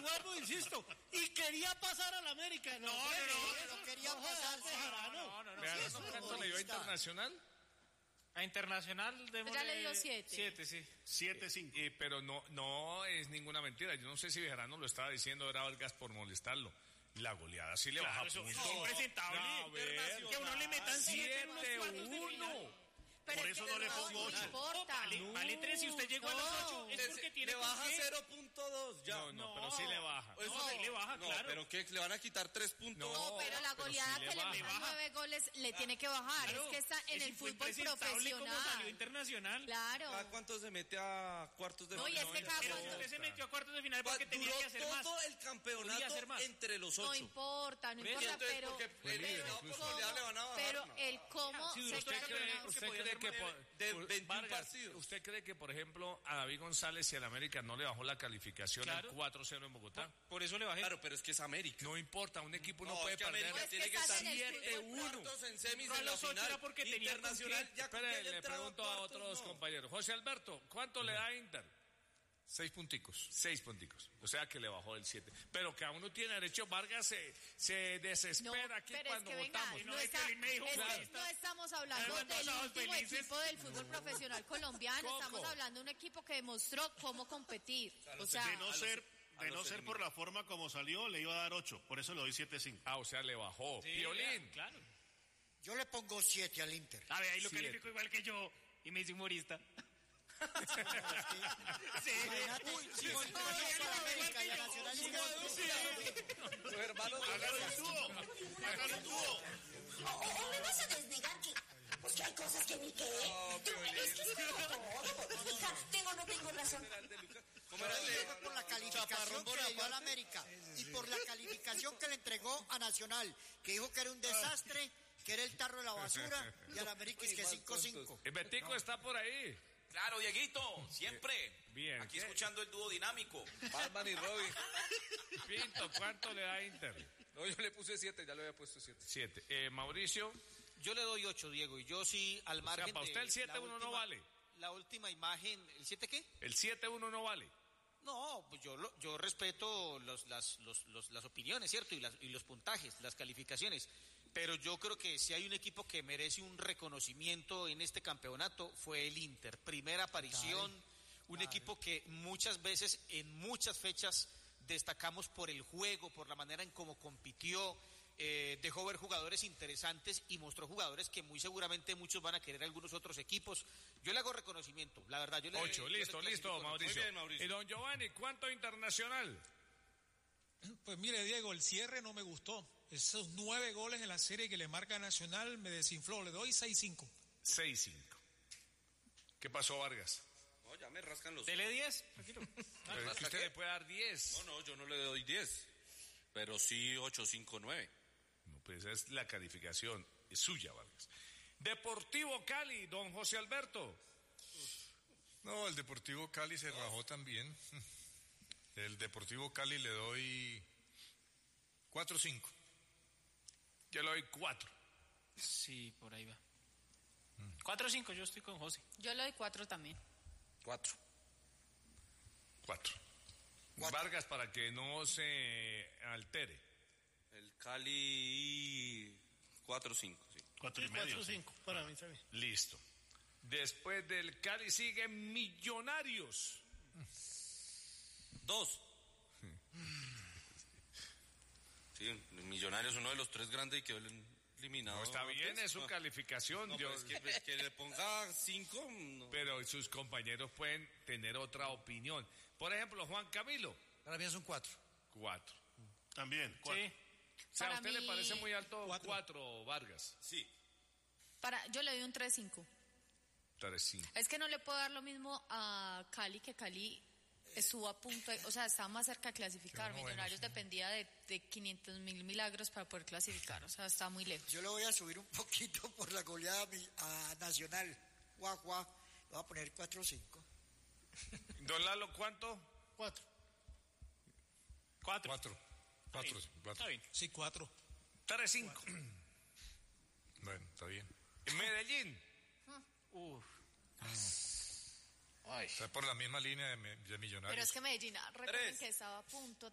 vuelvo, insisto, y quería pasar a la América. No quería pasar. No. ¿Cuánto le dio a Internacional? A Internacional ya le dio 7. 7, sí. 7-5. Pero no es ninguna mentira. Yo no sé si Bejarano lo estaba diciendo, era Vargas por molestarlo. La goleada sí le baja puntos. Es impresentable. Que uno le metan 7-1. Pero por eso no le pongo 8. No importa. Vale 3, si usted llegó a los 8 es porque tiene le baja con qué. 0.2 ya. No, pero sí le baja. Sí le baja, claro. Pero que le van a quitar 3 puntos. No, pero la goleada sí que le baja. metan 9 goles le tiene que bajar. Claro, es que está en el fútbol Como salió profesional. Internacional. Claro. ¿Cada cuánto se mete a cuartos de No, final? y es que cada Pero cuando... usted se metió a cuartos de final porque tenía que hacer más. todo el Podía campeonato hacer más. entre los 8. No importa, Entonces, pero... porque el eliminado por goleada le van a bajar. Pero el cómo Sí, se ¿usted ¿Usted cree que de 21 Vargas, partidos? ¿usted cree que, por ejemplo, a David González y al América no le bajó la calificación al 4-0 en Bogotá? Por eso le bajé. Claro, pero es que es América. No importa, un equipo no No, puede es que perder. América tiene que estar 7-1. cuartos en semis No, en la los 8 final. era porque tenía Internacional con qué. ya con que Espere, haya le entrado pregunto a cuartos, otros no. compañeros. José Alberto, ¿cuánto le da a Inter? 6 punticos. 6 punticos. O sea que le bajó del 7. Pero que aún no tiene derecho. Vargas se desespera aquí pero cuando es que venga, votamos. no, es que él me dijo, no estamos hablando Además, del todos último felices. equipo del fútbol profesional colombiano, Coco. estamos hablando de un equipo que demostró cómo competir. O sea, De no ser por la forma como salió, le iba a dar 8. Por eso le doy 7-5. Ah, o sea, le bajó. Piolín. Claro. Yo le pongo 7 al Inter. A ver, ahí lo 7. califico igual que yo y me hice humorista. Sí. Uy, si con la América y a Nacional Los hermanos Hágalo tú. ¿O me vas a desnegar que... Pues que hay cosas que ni qué? Es que es como todo. Hija, ¿tengo o no tengo razón? ¿Cómo era el de por la calificación que le dio a la América y por la calificación que le entregó a Nacional, que dijo que era un desastre, que era el tarro de la basura, y a la América es que 5-5. El Betico está por ahí. Claro, Dieguito, siempre. Bien. Aquí escuchando el dúo dinámico. Batman y Robin? Pinto, ¿cuánto le da a Inter? No, yo le puse 7, ya le había puesto 7. 7. Mauricio. Yo le doy 8, Diego, y yo sí al margen. O sea, para usted el 7-1 no vale. La última imagen, ¿el 7 qué? El 7-1 no vale. No, pues yo respeto las opiniones, ¿cierto? Y los puntajes, las calificaciones. Pero yo creo que si hay un equipo que merece un reconocimiento en este campeonato fue el Inter. Primera aparición, un equipo que muchas veces, en muchas fechas, destacamos por el juego, por la manera en cómo compitió. Dejó ver jugadores interesantes y mostró jugadores que muy seguramente muchos van a querer a algunos otros equipos. Yo le hago reconocimiento, la verdad. 8, listo, Mauricio. Muy bien, Mauricio. Y don Giovanni, ¿cuánto Internacional? Pues mire, Diego, el cierre no me gustó. Esos 9 goles en la serie que le marca Nacional me desinfló. Le doy 6-5. 6-5. ¿Qué pasó, Vargas? No, ya me rascan los... Dele 10, tranquilo. Pero es que usted le puede dar 10. No, yo no le doy 10. Pero sí 8, 5, 9. No, pues esa es la calificación. Es suya, Vargas. Deportivo Cali, don José Alberto. No, el Deportivo Cali se rajó también. El Deportivo Cali le doy 4-5. Yo le doy 4. Sí, por ahí va. 4-5, yo estoy con José. yo le doy 4 también. 4. 4. Vargas, para que no se altere. El Cali 4-5, sí. 4,5. 5 para mí también. Listo. Después del Cali sigue Millonarios. 2. Sí, Millonarios, uno de los 3 grandes y quedó eliminado. No, está bien, es su calificación. No, pues que le ponga 5. No. Pero sus compañeros pueden tener otra opinión. Por ejemplo, Juan Camilo. Para mí es un 4. 4. También, 4. Sí. O sea, ¿a Para usted mí- le parece muy alto 4. 4, Vargas? Sí. Yo le doy un 3-5. 3-5. Es que no le puedo dar lo mismo a Cali, que Cali estuvo a punto, o sea, estaba más cerca de clasificar. Quedó Millonarios bueno, sí. dependía de 500,000 milagros para poder clasificar, o sea, estaba muy lejos. Yo le voy a subir un poquito por la goleada a Nacional. Guau, guau. Le voy a poner 4-5. Don Lalo, ¿cuánto? 4. 4. 4. Está bien. Sí, 4. 3-5. Bueno, está bien. Medellín. Está por la misma línea de Millonarios. Pero es que Medellín, recuerden 3. que estaba a punto